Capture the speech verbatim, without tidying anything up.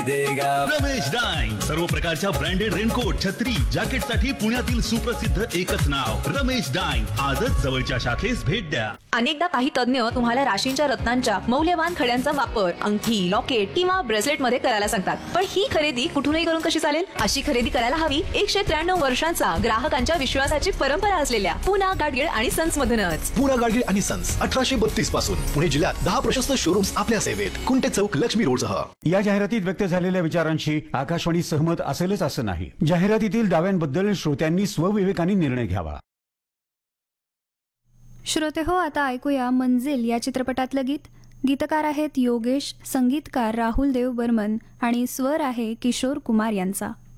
Ramesh dyeing, सर्व प्रकारच्या branded raincoat, छत्री, जॅकेट साठी पुण्यातील सुप्रसिद्ध एकच नाव रमेश डाईंग. आजच जवळच्या शाखेस भेट द्या. अनेकदा काही तज्ञ तुम्हाला राशींच्या रत्नांच्या मौल्यवान खड्यांचा वापर अंगठी, लॉकेट किंवा ब्रेसलेट मध्ये करायला सांगतात. पण ही खरेदी कुठूनही करून कशी चालेल? अशी खरेदी करायला हवी एकशे त्र्याण्णव वर्षांचा ग्राहकांच्या विश्वासाची परंपरा असलेल्या पुना गाडगीळ आणि सन्स मधूनच. पुना गाडगीळ आणि सन्स अठराशे बत्तीस पासून पुणे जिल्ह्यात दहा प्रशस्त शोरूम्स आपल्या सेवेत. कुंटे चौक, लक्ष्मी रोड सह. या जाहिरातीत व्यक्त झालेल्या विचारांशी आकाशवाणी सहमत असेलच असं नाही. जाहिरातीतील दाव्यांबद्दल श्रोत्यांनी स्वविवेकाने निर्णय घ्यावा. श्रोते हो, आता ऐकूया मंजिल या चित्रपटातलं गीत. गीतकार आहेत योगेश, संगीतकार राहुल देव बर्मन आणि स्वर आहे किशोर कुमार यांचा.